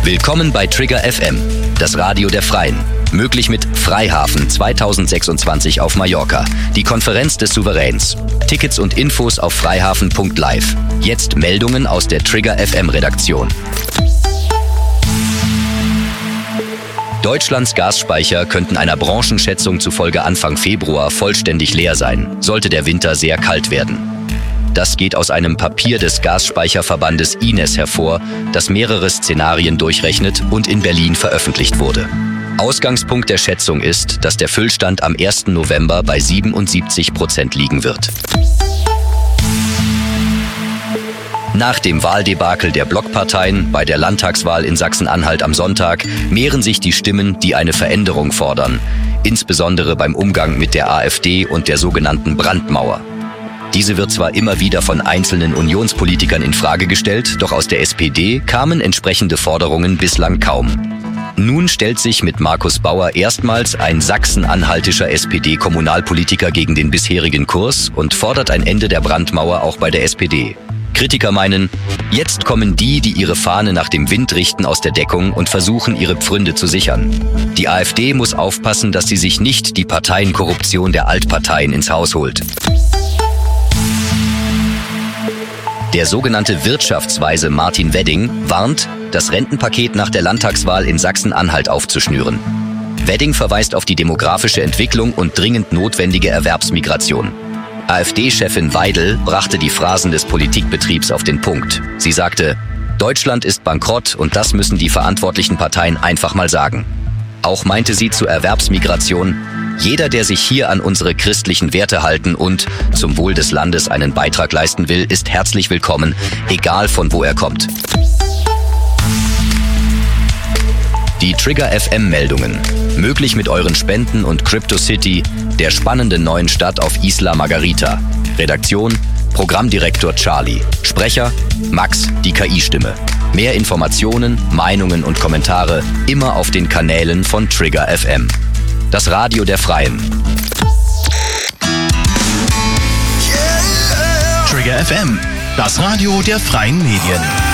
Willkommen bei Trigger FM, das Radio der Freien. Möglich mit Freihafen 2026 auf Mallorca, die Konferenz des Souveräns. Tickets und Infos auf freihafen.live. Jetzt Meldungen aus der Trigger FM Redaktion. Deutschlands Gasspeicher könnten einer Branchenschätzung zufolge Anfang Februar vollständig leer sein, sollte der Winter sehr kalt werden. Das geht aus einem Papier des Gasspeicherverbandes INES hervor, das mehrere Szenarien durchrechnet und in Berlin veröffentlicht wurde. Ausgangspunkt der Schätzung ist, dass der Füllstand am 1. November bei 77% liegen wird. Nach dem Wahldebakel der Blockparteien bei der Landtagswahl in Sachsen-Anhalt am Sonntag mehren sich die Stimmen, die eine Veränderung fordern, insbesondere beim Umgang mit der AfD und der sogenannten Brandmauer. Diese wird zwar immer wieder von einzelnen Unionspolitikern in Frage gestellt, doch aus der SPD kamen entsprechende Forderungen bislang kaum. Nun stellt sich mit Markus Bauer erstmals ein sachsen-anhaltischer SPD-Kommunalpolitiker gegen den bisherigen Kurs und fordert ein Ende der Brandmauer auch bei der SPD. Kritiker meinen, jetzt kommen die ihre Fahne nach dem Wind richten, aus der Deckung und versuchen, ihre Pfründe zu sichern. Die AfD muss aufpassen, dass sie sich nicht die Parteienkorruption der Altparteien ins Haus holt. Der sogenannte Wirtschaftsweise Martin Wedding warnt, das Rentenpaket nach der Landtagswahl in Sachsen-Anhalt aufzuschnüren. Wedding verweist auf die demografische Entwicklung und dringend notwendige Erwerbsmigration. AfD-Chefin Weidel brachte die Phrasen des Politikbetriebs auf den Punkt. Sie sagte, Deutschland ist bankrott und das müssen die verantwortlichen Parteien einfach mal sagen. Auch meinte sie zur Erwerbsmigration, jeder, der sich hier an unsere christlichen Werte halten und zum Wohl des Landes einen Beitrag leisten will, ist herzlich willkommen, egal von wo er kommt. Die Trigger FM Meldungen. Möglich mit euren Spenden und CryptoCity, der spannenden neuen Stadt auf Isla Margarita. Redaktion, Programmdirektor Charlie. Sprecher, Max, die KI-Stimme. Mehr Informationen, Meinungen und Kommentare immer auf den Kanälen von Trigger FM. Das Radio der Freien. Trigger FM, das Radio der Freien Medien.